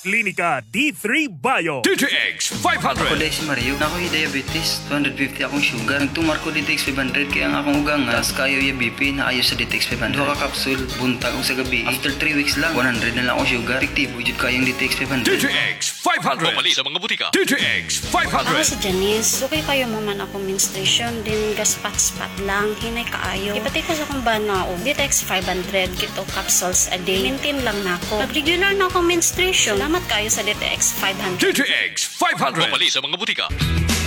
Klinika D3 Bio. DTX Ako 500. dahil si Mario, ako yung diabetes, 250 akong sugar. Nagtumar ko DTX 500 kaya ang akong ugang nga, tas kayo yung BP na ayos sa DTX 500. Duha ka kapsul, buntag o sa gabi. After 3 weeks lang, 100 na lang akong sugar. Efektibo, jud kayong DTX 500. DTX 500. Pumali sa mga butika. DTX Ako 500. si Janice. Okay kayo mo man ako menstruation, din gaspat-spat lang, hinay kaayo. Ipati ko sa kung ba na o DTX 500, kito capsules a day. Maintain lang na ako. Pag regular na ako menstruation, salamat kayo sa DTX 500. DTX 500. Pumali sa mga butika.